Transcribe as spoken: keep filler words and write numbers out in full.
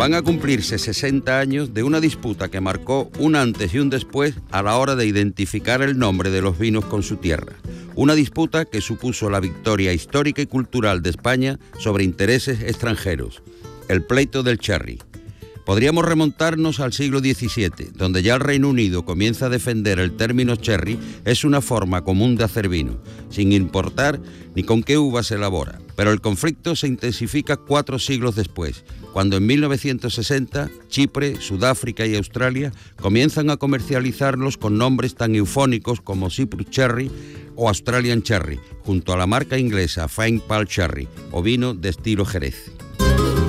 Van a cumplirse sesenta años de una disputa que marcó un antes y un después a la hora de identificar el nombre de los vinos con su tierra. Una disputa que supuso la victoria histórica y cultural de España sobre intereses extranjeros. El pleito del sherry. Podríamos remontarnos al siglo diecisiete, donde ya el Reino Unido comienza a defender el término sherry es una forma común de hacer vino, sin importar ni con qué uva se elabora. Pero el conflicto se intensifica cuatro siglos después, cuando en mil novecientos sesenta Chipre, Sudáfrica y Australia comienzan a comercializarlos con nombres tan eufónicos como Cyprus Sherry o Australian Sherry, junto a la marca inglesa Fine Pale Sherry, o vino de estilo Jerez.